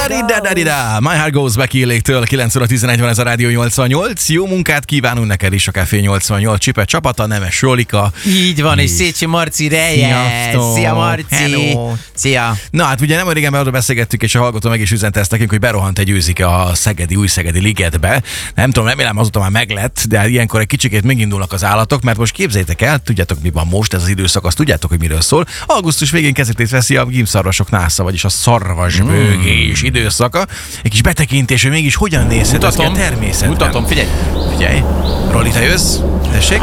My Heart Goes Back Illéktől 9 óra 11 van ez a Rádió 88. Jó munkát kívánunk neked is a Café 88 Csipe csapata, Nemes Rolika. Így van, és Szécsi Marci Reyes. Szia Marci. Hello. Szia. Na hát ugye nem régen arról beszélgettük, és a hallgató meg is üzente ezt nekünk, hogy berohant egy őzike a új-szegedi ligetbe. Nem tudom, remélem azóta már meglett, de ilyenkor egy kicsikét megindulnak az állatok, mert most képzeljétek el, tudjátok mi van most, ez az időszak, azt tudjátok, hogy miről szól. Augusztus végén kezdetét veszi a gímszarvasok násza, vagyis a szarvasbőgés időszaka. Egy kis betekintés, hogy mégis hogyan nézhet az a természetben. Mutatom, figyelj. Figyelj, Roli, te jössz? Tessék?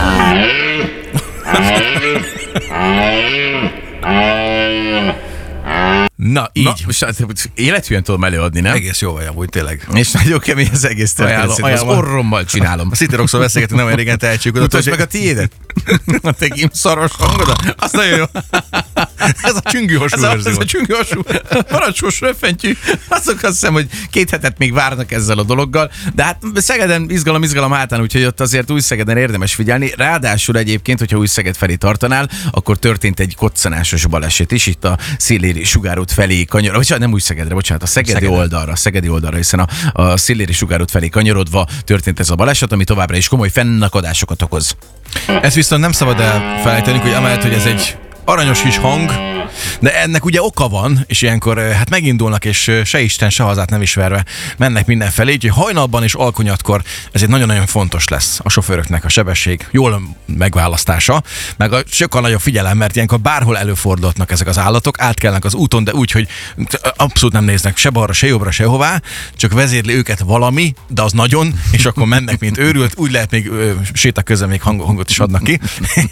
Na, így. Na, most élethűen tudom előadni, nem? Egész jó vagy amúgy, tényleg. És nagyon kemény az egész történet. Az orrommal csinálom. A City Rock-szól beszélgetünk, nem olyan régen tehetségkutató. Mutasd meg a tiédet. A te gímszaros hangodat. Az nagyon jó. Ez a csüngőhasú verzió. Ez a csüngőhasú, parancsos röffentyű. Azok azt hiszem, hogy 2 hetet még várnak ezzel a dologgal. De hát Szegeden izgalom hátán, úgyhogy ott azért Új-Szegeden érdemes figyelni. Ráadásul egyébként, hogyha Új-Szeged felé tartanál, akkor történt egy koccanásos baleset is itt a Szilléri Sugárút felé kanyarodva, vagy nem Új-Szegedre, bocsánat, a Szegedi oldalra, hiszen a Szilléri Sugárút felé kanyarodva történt ez a baleset, ami továbbra is komoly fennakadásokat okoz. Ezt viszont nem szabad elfelejtenünk, hogy amellett, hogy ez egy aranyos kis hang, de ennek ugye oka van, és ilyenkor hát megindulnak, és se Isten, se hazát nem ismerve mennek mindenfelé, úgyhogy hajnalban és alkonyatkor ezért nagyon-nagyon fontos lesz a sofőröknek a sebesség jól megválasztása, meg a sokkal nagyobb figyelem, mert ilyenkor bárhol előfordulhatnak ezek az állatok, átkelnek az úton, de úgy, hogy abszolút nem néznek se balra, se jobbra, sehová, csak vezérli őket valami, de az nagyon, és akkor mennek, mint őrült, úgy lehet még séta közben még hangot is adnak ki.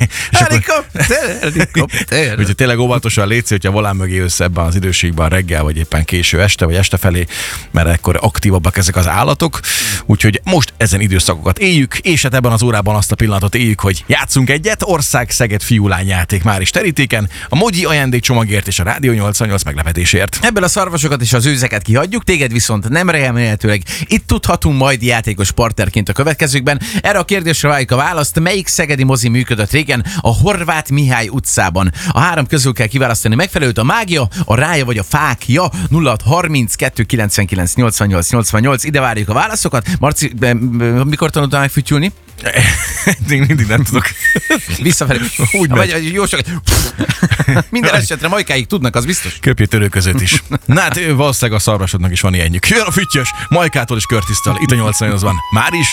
Helikopter. Úgyhogy tényleg óvatosan légy, hogyha volán mögé jössz ebben az időségben reggel, vagy éppen késő este, vagy este felé, mert ekkor aktívabbak ezek az állatok. Úgyhogy most ezen időszakokat éljük, és hát ebben az órában azt a pillanatot éljük, hogy játszunk egyet. Ország-Szeged fiú-lány játék már is terítéken, a Mogyi ajándékcsomagért és a Rádió 88 meglepetésért. Ebből a szarvasokat és az őzeket kihagyjuk, téged viszont nem remélhetőleg itt tudhatunk majd játékos partnerként a következőkben. Erre a kérdésre várjuk a választ, melyik szegedi mozi működött régen a Horváth Mihály utcában. A 3 közül kell kiválasztani megfelelőt, a mágia, a rája vagy a fákja. 0632 99 88 88. Ide várjuk a válaszokat. Marci, mikor tanultál meg fütyülni? Mindig nem tudok. Visszafelé. Úgy vagy jó sok. Minden esetre Majkáig tudnak, az biztos. Köpje törő között is. Na hát valószínűleg a szarvasodnak is van ilyenjük. Jön a füttyös, Majkától és Körtisztől. Itt a 88-ban. Már is.